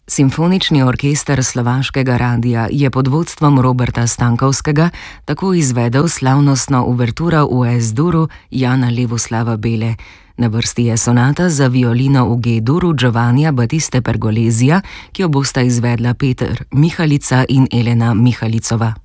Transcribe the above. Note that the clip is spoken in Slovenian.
Simfonični orkester Slovaškega radia je pod vodstvom Roberta Stankovskega tako izvedel slavnostno uverturo v S-duru Jana Levoslava Bele. Na vrsti je sonata za violino v G-duru Giovannija Battiste Pergolesija, ki jo bosta izvedla Peter Mihalica in Elena Mihalicova.